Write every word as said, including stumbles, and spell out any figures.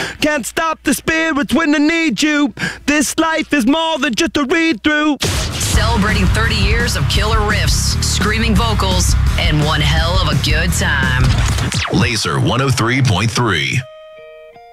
Can't stop the spirits when I need you. This life is more than just a read-through. Celebrating thirty years of killer riffs, screaming vocals, and one hell of a good time. Laser one oh three point three.